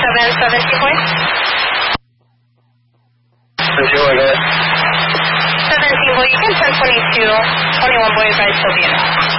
17 points. 17, I got it. 17, well, you can send 22. 21 boys, I still be in it.